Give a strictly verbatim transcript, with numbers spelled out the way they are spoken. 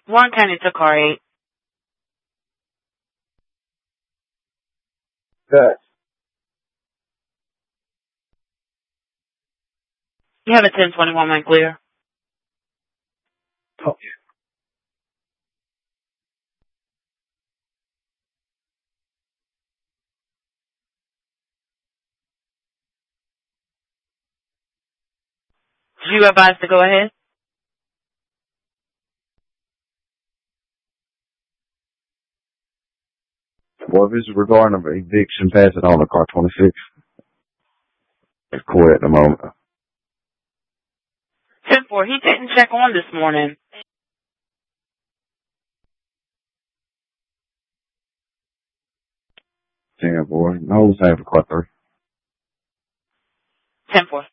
Warren County to car eight. Good. You have a ten twenty-one line clear. Okay. Did you advise to go ahead? Well, if it's regarding an eviction, pass it on to car twenty-six. It's court at the moment. ten four, he didn't check on this morning. Damn, boy. No, it's half a car three. ten four.